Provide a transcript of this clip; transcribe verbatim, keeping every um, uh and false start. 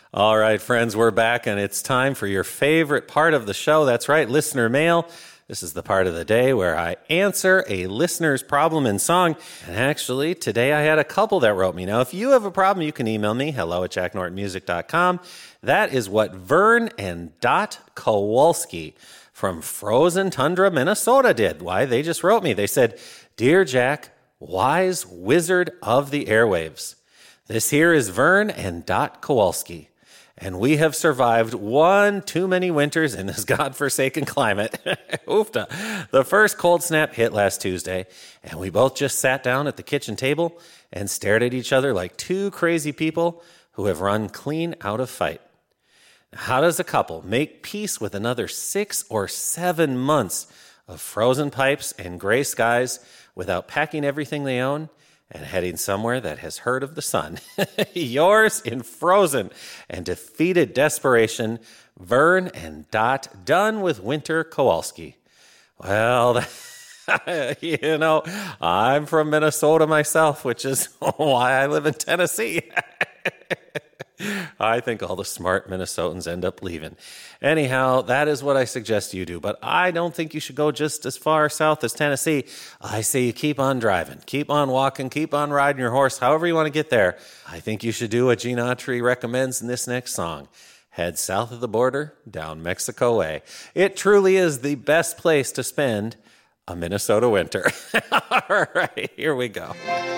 All right, friends, we're back, and it's time for your favorite part of the show. That's right, listener mail. This is the part of the day where I answer a listener's problem in song. And actually, today I had a couple that wrote me. Now, if you have a problem, you can email me, hello at jack norton music dot com. That is what Vern and Dot Kowalski from Frozen Tundra, Minnesota did. Why? They just wrote me. They said, "Dear Jack, wise wizard of the airwaves, this here is Vern and Dot Kowalski. And we have survived one too many winters in this godforsaken climate." Oofta. The first cold snap hit last Tuesday, and we both just sat down at the kitchen table and stared at each other like two crazy people who have run clean out of fight. How does a couple make peace with another six or seven months of frozen pipes and gray skies without packing everything they own and heading somewhere that has heard of the sun? Yours in frozen and defeated desperation, Vern and Dot, done with winter Kowalski. Well, you know, I'm from Minnesota myself, which is why I live in Tennessee. I think all the smart Minnesotans end up leaving. Anyhow, that is what I suggest you do. But I don't think you should go just as far south as Tennessee. I say you keep on driving, keep on walking, keep on riding your horse, however you want to get there. I think you should do what Gene Autry recommends in this next song. Head south of the border, down Mexico way. It truly is the best place to spend a Minnesota winter. All right, here we go.